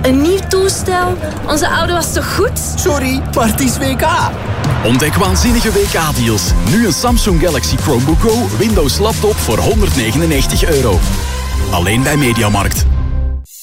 Een nieuw toestel? Onze oude was toch goed? Sorry, maar het is WK. Ontdek waanzinnige WK-deals. Nu een Samsung Galaxy Chromebook Go Windows laptop voor €199. Alleen bij Mediamarkt.